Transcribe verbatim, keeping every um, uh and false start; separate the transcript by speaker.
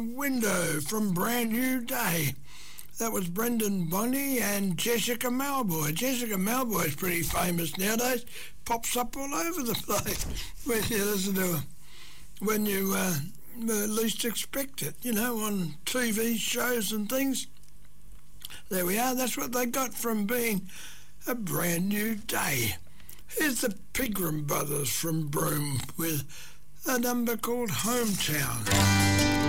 Speaker 1: Window from Brand New Day. That was Brendan Bonney and Jessica Malboy. Jessica Malboy is pretty famous nowadays. Pops up all over the place when you listen to her. When you uh, least expect it, you know, on T V shows and things. There we are. That's what they got from being a brand new day. Here's the Pigram Brothers from Broome with a number called Hometown.